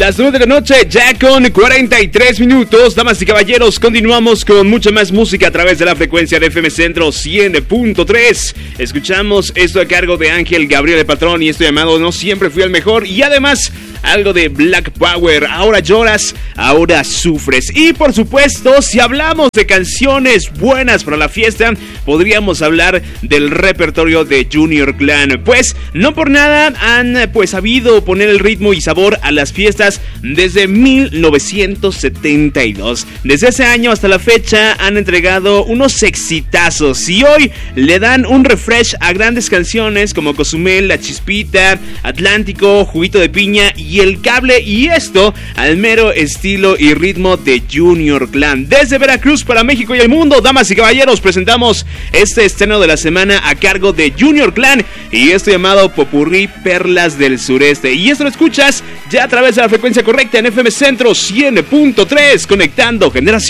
Las 9 de la noche, ya con 43 minutos. Damas y caballeros, continuamos con mucha más música a través de la frecuencia de FM Centro 100.3. Escuchamos esto a cargo de Ángel Gabriel el Patrón y esto llamado No Siempre Fui el Mejor. Y además, algo de Black Power. Ahora lloras, ahora sufres. Y por supuesto, si hablamos de canciones buenas para la fiesta, podríamos hablar del repertorio de Junior Clan. Pues no por nada han sabido poner el ritmo y sabor a las fiestas desde 1972. Desde ese año hasta la fecha han entregado unos exitazos y hoy le dan un refresh a grandes canciones como Cozumel, La Chispita, Atlántico, Juguito de Piña y El Cable, y esto al mero estilo y ritmo de Junior Clan. Desde Veracruz para México y el mundo, damas y caballeros, presentamos este estreno de la semana a cargo de Junior Clan y esto llamado Popurrí Perlas del Sureste. Y esto lo escuchas ya a través de la frecuencia correcta en FM Centro 100.3, conectando generaciones.